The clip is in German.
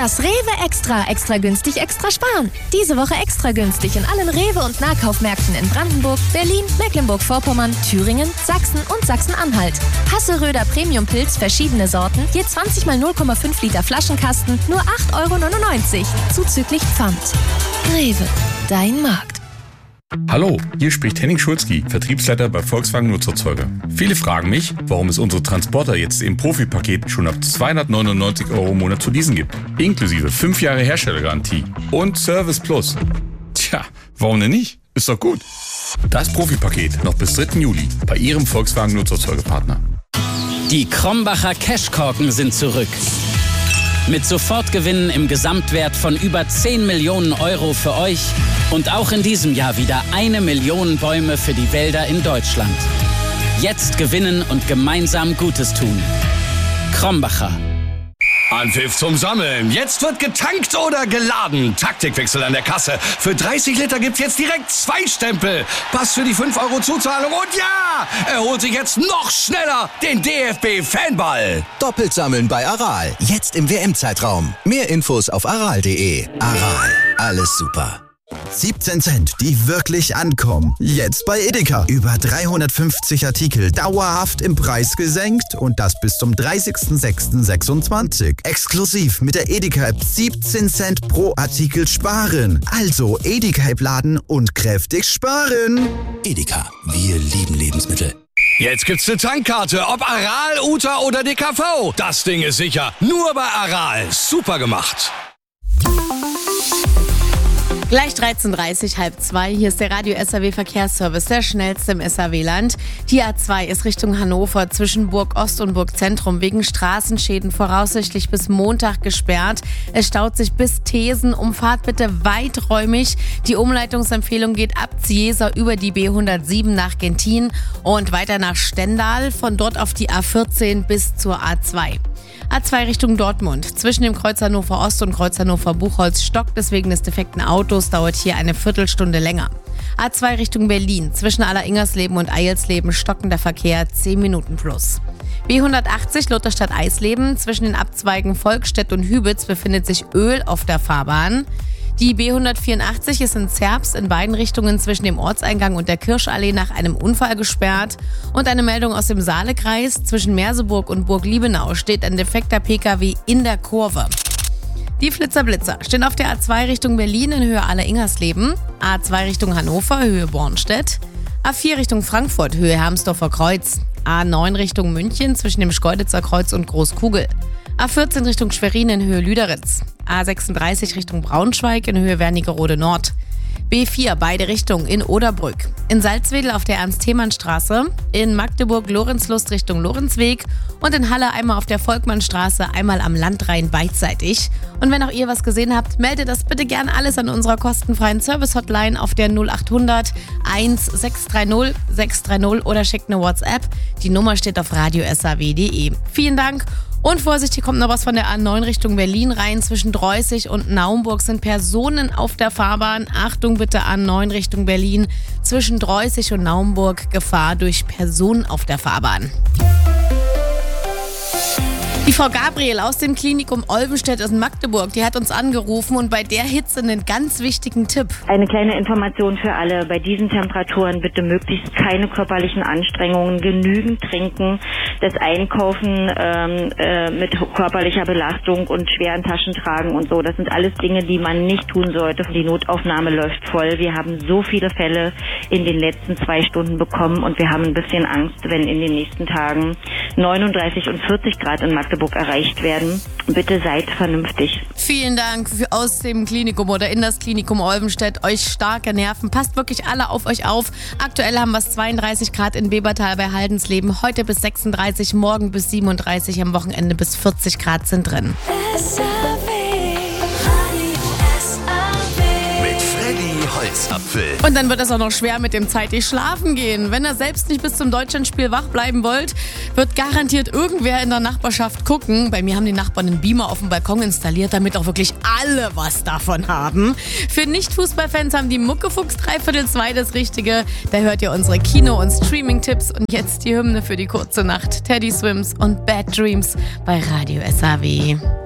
Das Rewe Extra. Extra günstig, extra sparen. Diese Woche extra günstig in allen Rewe- und Nahkaufmärkten in Brandenburg, Berlin, Mecklenburg-Vorpommern, Thüringen, Sachsen und Sachsen-Anhalt. Hasseröder Premium-Pilz, verschiedene Sorten, je 20 mal 0,5 Liter Flaschenkasten, nur 8,99 €. Zuzüglich Pfand. Rewe, dein Markt. Hallo, hier spricht Henning Schulzki, Vertriebsleiter bei Volkswagen Nutzerzeuger. Viele fragen mich, warum es unsere Transporter jetzt im Profipaket schon ab 299 € im Monat zu leasen gibt. Inklusive 5 Jahre Herstellergarantie und Service Plus. Tja, warum denn nicht? Ist doch gut. Das Profipaket noch bis 3. Juli bei Ihrem Volkswagen Nutzerzeugerpartner. Die Krombacher Cashkorken sind zurück. Mit Sofortgewinnen im Gesamtwert von über 10 Millionen € für euch und auch in diesem Jahr wieder 1 Million Bäume für die Wälder in Deutschland. Jetzt gewinnen und gemeinsam Gutes tun. Krombacher. Anpfiff zum Sammeln. Jetzt wird getankt oder geladen. Taktikwechsel an der Kasse. Für 30 Liter gibt's jetzt direkt 2 Stempel. Pass für die 5 € Zuzahlung und ja, er holt sich jetzt noch schneller den DFB-Fanball. Doppelt sammeln bei Aral. Jetzt im WM-Zeitraum. Mehr Infos auf aral.de. Aral. Alles super. 17 Cent, die wirklich ankommen. Jetzt bei Edeka. Über 350 Artikel dauerhaft im Preis gesenkt und das bis zum 30.06.26. Exklusiv mit der Edeka-App 17 Cent pro Artikel sparen. Also Edeka-App laden und kräftig sparen. Edeka, wir lieben Lebensmittel. Jetzt gibt's eine Tankkarte, ob Aral, Uta oder DKV. Das Ding ist sicher. Nur bei Aral. Super gemacht. Gleich 13:30, 1:30. Hier ist der Radio SAW Verkehrsservice, der schnellste im SAW-Land. Die A2 ist Richtung Hannover zwischen Burg Ost und Burg Zentrum wegen Straßenschäden voraussichtlich bis Montag gesperrt. Es staut sich bis Thesen. Umfahrt bitte weiträumig. Die Umleitungsempfehlung geht ab Ziesa über die B107 nach Gentin und weiter nach Stendal. Von dort auf die A14 bis zur A2. A2 Richtung Dortmund. Zwischen dem Kreuz Hannover Ost und Kreuz Hannover Buchholz stockt es wegen des defekten Autos, dauert hier eine Viertelstunde länger. A2 Richtung Berlin. Zwischen Alleringersleben und Eilsleben stockender Verkehr 10 Minuten plus. B180 Lutherstadt-Eisleben. Zwischen den Abzweigen Volkstedt und Hübitz befindet sich Öl auf der Fahrbahn. Die B184 ist in Zerbst in beiden Richtungen zwischen dem Ortseingang und der Kirschallee nach einem Unfall gesperrt. Und eine Meldung aus dem Saalekreis. Zwischen Merseburg und Burg Liebenau steht ein defekter Pkw in der Kurve. Die Flitzer-Blitzer stehen auf der A2 Richtung Berlin in Höhe Alleringersleben, A2 Richtung Hannover, Höhe Bornstedt, A4 Richtung Frankfurt, Höhe Hermsdorfer Kreuz, A9 Richtung München zwischen dem Schkeuditzer Kreuz und Großkugel, A14 Richtung Schwerin in Höhe Lüderitz, A36 Richtung Braunschweig in Höhe Wernigerode Nord, B4 beide Richtungen in Oderbrück, in Salzwedel auf der Ernst-Thiemann-Straße, in Magdeburg Lorenzlust Richtung Lorenzweg und in Halle einmal auf der Volkmannstraße, einmal am Landrain beidseitig. Und wenn auch ihr was gesehen habt, meldet das bitte gern alles an unserer kostenfreien Service-Hotline auf der 0800 1630 630 oder schickt eine WhatsApp. Die Nummer steht auf radiosaw.de. Vielen Dank. Und Vorsicht, hier kommt noch was von der A9 Richtung Berlin rein. Zwischen Dreußig und Naumburg sind Personen auf der Fahrbahn. Achtung bitte, A9 Richtung Berlin. Zwischen Dreußig und Naumburg Gefahr durch Personen auf der Fahrbahn. Die Frau Gabriel aus dem Klinikum Olvenstedt in Magdeburg, die hat uns angerufen und bei der Hitze einen ganz wichtigen Tipp. Eine kleine Information für alle. Bei diesen Temperaturen bitte möglichst keine körperlichen Anstrengungen, genügend trinken, das Einkaufen mit körperlicher Belastung und schweren Taschen tragen und so. Das sind alles Dinge, die man nicht tun sollte. Die Notaufnahme läuft voll. Wir haben so viele Fälle in den letzten 2 Stunden bekommen und wir haben ein bisschen Angst, wenn in den nächsten Tagen 39 und 40 Grad in Magdeburg erreicht werden. Bitte seid vernünftig. Vielen Dank aus dem Klinikum oder in das Klinikum Olvenstedt. Euch starke Nerven. Passt wirklich alle auf euch auf. Aktuell haben wir es 32 Grad in Bebertal bei Haldensleben. Heute bis 36, morgen bis 37, am Wochenende bis 40 Grad sind drin. Holzapfel. Und dann wird es auch noch schwer mit dem zeitig schlafen gehen. Wenn ihr selbst nicht bis zum Deutschlandspiel wach bleiben wollt, wird garantiert irgendwer in der Nachbarschaft gucken. Bei mir haben die Nachbarn einen Beamer auf dem Balkon installiert, damit auch wirklich alle was davon haben. Für Nicht-Fußballfans haben die Muckefuchs 3/2 das Richtige. Da hört ihr unsere Kino- und Streaming-Tipps. Und jetzt die Hymne für die kurze Nacht. Teddy Swims und Bad Dreams bei Radio SAW.